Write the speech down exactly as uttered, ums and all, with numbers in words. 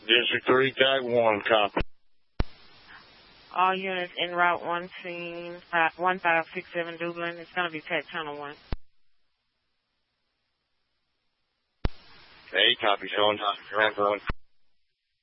District three, Tag one, copy. All units en route one scene, uh, one five six seven Dublin. It's going to be Tag Channel one. Hey, copy, showing. Ramp one.